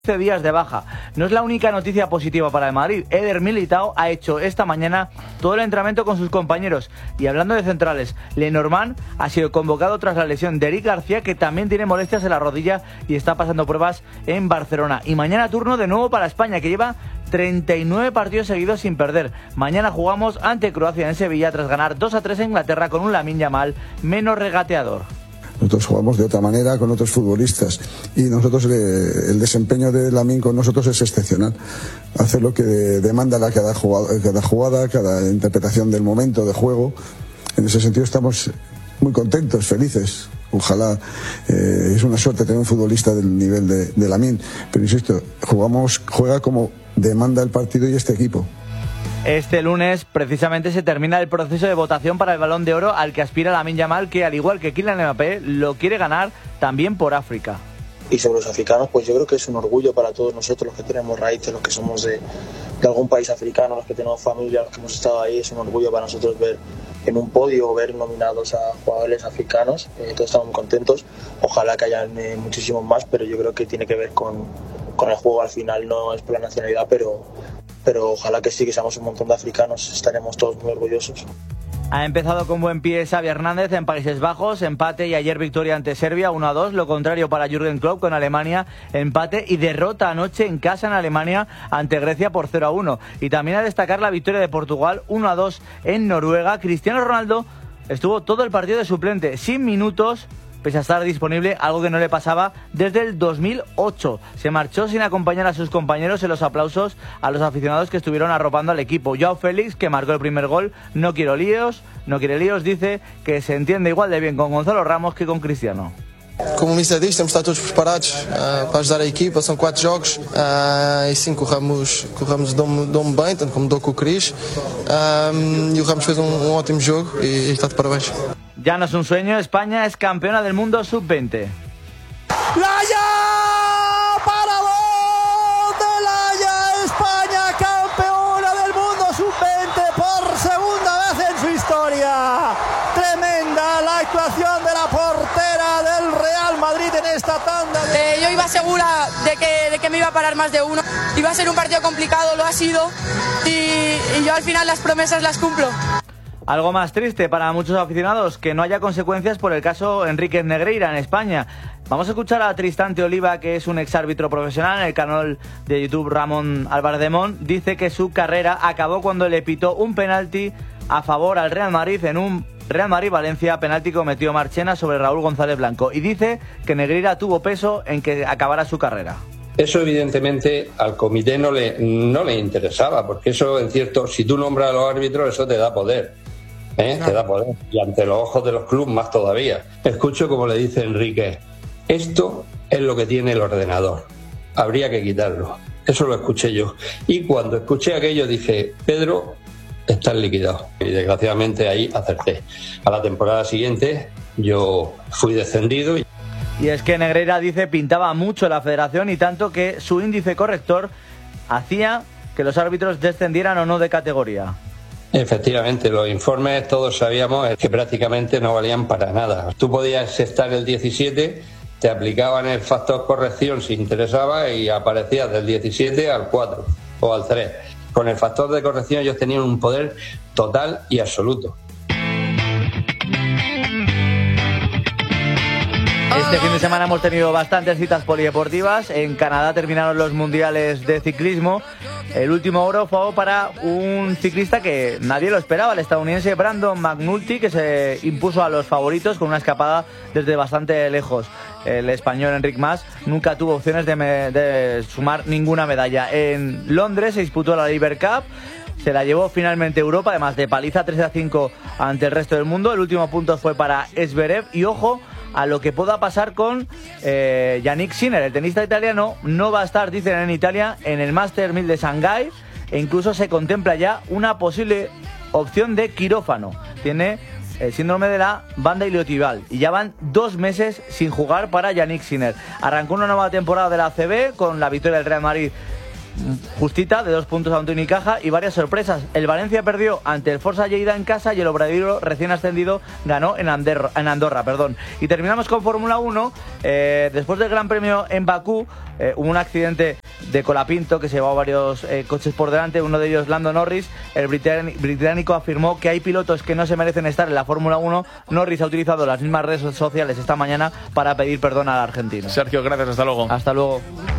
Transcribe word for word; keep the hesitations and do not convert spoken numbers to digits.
días de baja. No es la única noticia positiva para el Madrid. Eder Militao ha hecho esta mañana todo el entrenamiento con sus compañeros. Y hablando de centrales, Lenormand ha sido convocado tras la lesión de Eric García, que también tiene molestias en la rodilla y está pasando pruebas en Barcelona. Y mañana turno de nuevo para España, que lleva treinta y nueve partidos seguidos sin perder. Mañana jugamos ante Croacia en Sevilla tras ganar dos a tres en Inglaterra con un Lamine Yamal menos regateador. Nosotros jugamos de otra manera con otros futbolistas y nosotros eh, el desempeño de Lamine con nosotros es excepcional. Hace lo que demanda la cada jugada, cada jugada, cada interpretación del momento de juego. En ese sentido estamos muy contentos, felices. Ojalá, eh, es una suerte tener un futbolista del nivel de, de Lamine, pero insisto, jugamos, juega como demanda el partido y este equipo. Este lunes precisamente se termina el proceso de votación para el Balón de Oro al que aspira Lamine Yamal, que al igual que Kylian Mbappé lo quiere ganar también por África. Y sobre los africanos, pues yo creo que es un orgullo para todos nosotros, los que tenemos raíces, los que somos de, de algún país africano, los que tenemos familia, los que hemos estado ahí. Es un orgullo para nosotros ver en un podio, ver nominados a jugadores africanos. Eh, todos estamos muy contentos. Ojalá que hayan eh, muchísimos más, pero yo creo que tiene que ver con, con el juego al final. No es por la nacionalidad, pero... pero ojalá que sí, que seamos un montón de africanos, estaremos todos muy orgullosos. Ha empezado con buen pie Xavi Hernández en Países Bajos, empate y ayer victoria ante Serbia uno a dos, lo contrario para Jürgen Klopp con Alemania, empate y derrota anoche en casa en Alemania ante Grecia por cero a uno. Y también a destacar la victoria de Portugal uno a dos en Noruega. Cristiano Ronaldo estuvo todo el partido de suplente, sin minutos, pese a estar disponible, algo que no le pasaba desde el dos mil ocho. Se marchó sin acompañar a sus compañeros en los aplausos a los aficionados que estuvieron arropando al equipo. Joao Félix, que marcó el primer gol, no quiero líos, no quiere líos, dice que se entiende igual de bien con Gonzalo Ramos que con Cristiano. Como o Mister diz, temos de estar todos preparados uh, para ajudar a equipa, são quatro jogos uh, e sim, corremos, corremos dou-me bem, tanto como dou com o Cris, uh, e o Ramos fez um, um ótimo jogo e, e está de parabéns. Ya no es un sueño, España es campeona del mundo sub veinte. ¡Laya! ¡Para gol de Laya! España campeona del mundo sub veinte por segunda vez en su historia. Tremenda la actuación de la portera del Real Madrid en esta tanda. Eh, yo iba segura de que, de que me iba a parar más de uno. Iba a ser un partido complicado, lo ha sido. Y, y yo al final las promesas las cumplo. Algo más triste para muchos aficionados, que no haya consecuencias por el caso Enríquez Negreira en España. Vamos a escuchar a Tristán Oliva, que es un exárbitro profesional en el canal de YouTube Ramón Álvarez de Mon. Dice que su carrera acabó cuando le pitó un penalti a favor al Real Madrid en un Real Madrid-Valencia, penalti que cometió Marchena sobre Raúl González Blanco. Y dice que Negreira tuvo peso en que acabara su carrera. Eso evidentemente al comité no le, no le interesaba, porque eso, en cierto, si tú nombras a los árbitros, eso te da poder. ¿Eh? Claro. Te da poder. Y ante los ojos de los clubes más todavía. Escucho como le dice Enrique, esto es lo que tiene el ordenador, habría que quitarlo. Eso lo escuché yo. Y cuando escuché aquello dije, Pedro, estás liquidado. Y desgraciadamente ahí acerté. A la temporada siguiente yo fui descendido. Y, y es que Negreira, dice, pintaba mucho la federación, y tanto que su índice corrector hacía que los árbitros descendieran o no de categoría. Efectivamente, los informes todos sabíamos que prácticamente no valían para nada. Tú podías estar el diecisiete, te aplicaban el factor corrección si interesaba y aparecías del diecisiete al cuatro o al tres. Con el factor de corrección ellos tenían un poder total y absoluto. Este fin de semana hemos tenido bastantes citas polideportivas. En Canadá terminaron los mundiales de ciclismo. El último oro fue para un ciclista que nadie lo esperaba, el estadounidense Brandon McNulty, que se impuso a los favoritos con una escapada desde bastante lejos. El español Enric Mas nunca tuvo opciones de, me- de sumar ninguna medalla. En Londres se disputó la Laver Cup. Se la llevó finalmente Europa, además de paliza tres a cinco ante el resto del mundo. El último punto fue para Zverev. Y ojo a lo que pueda pasar con eh, Yannick Sinner, el tenista italiano. No va a estar, dicen en Italia, en el Master mil de Shanghái, e incluso se contempla ya una posible opción de quirófano. Tiene el síndrome de la banda iliotibial y ya van dos meses sin jugar para Yannick Sinner. Arrancó una nueva temporada de la A C B con la victoria del Real Madrid justita, de dos puntos ante Unicaja y varias sorpresas. El Valencia perdió ante el Forza Lleida en casa y el Obradoiro, recién ascendido, ganó en Andorra. En Andorra perdón. Y terminamos con Fórmula uno. Eh, después del Gran Premio en Bakú, eh, hubo un accidente de Colapinto que se llevaba varios eh, coches por delante, uno de ellos Lando Norris. El británico afirmó que hay pilotos que no se merecen estar en la Fórmula uno. Norris ha utilizado las mismas redes sociales esta mañana para pedir perdón al argentino. Sergio, gracias, hasta luego. Hasta luego.